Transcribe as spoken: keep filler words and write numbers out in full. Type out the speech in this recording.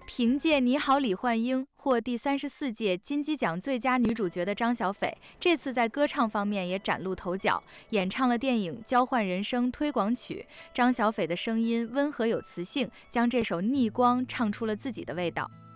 凭借《你好，李焕英》获第三十四届金鸡奖最佳女主角的张小斐，这次在歌唱方面也崭露头角，演唱了电影《交换人生》推广曲。张小斐的声音温和有磁性，将这首《逆光》唱出了自己的味道。